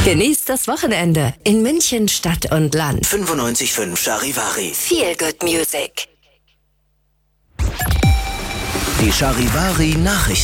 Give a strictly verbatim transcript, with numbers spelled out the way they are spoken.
Genießt das Wochenende in München, Stadt und Land. fünfundneunzig Komma fünf Charivari. Feel good music. Die Charivari Nachrichten.